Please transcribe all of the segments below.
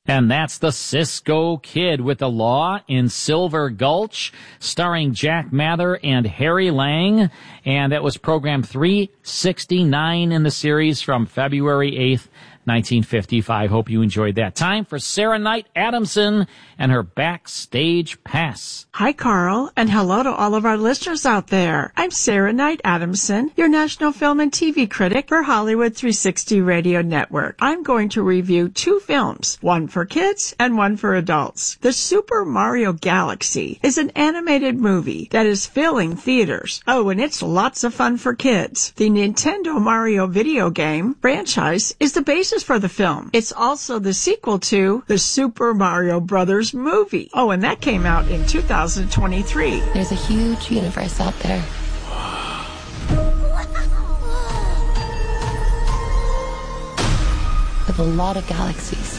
And that's the Cisco Kid with the Law in Silver Gulch, starring Jack Mather and Harry Lang. And that was program 369 in the series from February 8th, 1955. Hope you enjoyed that. Time for Sarah Knight Adamson and her Backstage Pass. Hi, Carl, and hello to all of our listeners out there. I'm Sarah Knight Adamson, your national film and TV critic for Hollywood 360 Radio Network. I'm going to review 2 films, one for kids and one for adults. The Super Mario Galaxy is an animated movie that is filling theaters. Oh, and it's lots of fun for kids. The Nintendo Mario video game franchise is the basis for the film. It's also the sequel to the Super Mario Brothers movie. Oh, and that came out in 2023. There's a huge universe out there. With a lot of galaxies.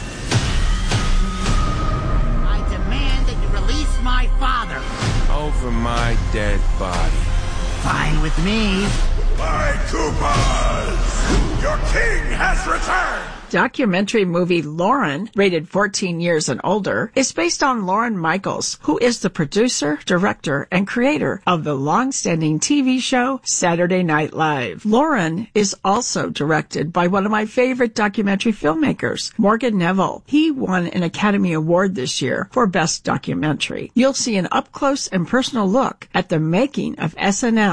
I demand that you release my father. Over my dead body. Fine with me. My Koopas! Your king has returned! Documentary movie Lauren, rated 14 years and older, is based on Lorne Michaels, who is the producer, director, and creator of the long-standing TV show Saturday Night Live. Lauren is also directed by one of my favorite documentary filmmakers, Morgan Neville. He won an Academy Award this year for Best Documentary. You'll see an up-close and personal look at the making of SNL